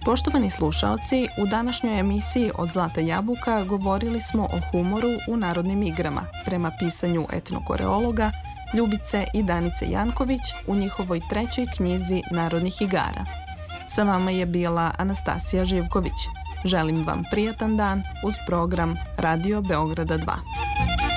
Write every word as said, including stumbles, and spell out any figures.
Poštovani slušaoci, u današnjoj emisiji Od zlata jabuka govorili smo o humoru u narodnim igrama prema pisanju etnokoreologa Ljubice i Danice Janković u njihovoj trećoj knjizi narodnih igara. Sa vama je bila Anastasija Živković. Želim vam prijatan dan uz program Radio Beograda dva.